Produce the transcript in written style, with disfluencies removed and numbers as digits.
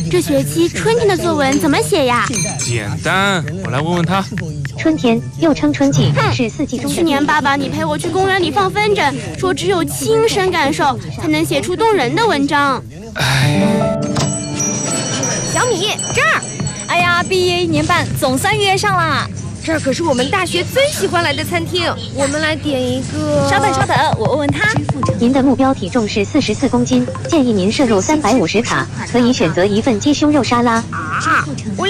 这学期春天的作文怎么写呀？ 简单，我来问问他。 春天又称春季，是四季中的。 去年爸爸你陪我去公园里放风筝，说只有亲身感受才能写出动人的文章。 小米这儿，哎呀，毕业1年半，总算约上啦。 这儿可是我们大学最喜欢来的餐厅，我们来点一个。 稍等，我问问他。 您的目标体重是44公斤，建议您摄入350卡，可以选择一份鸡胸肉沙拉。 我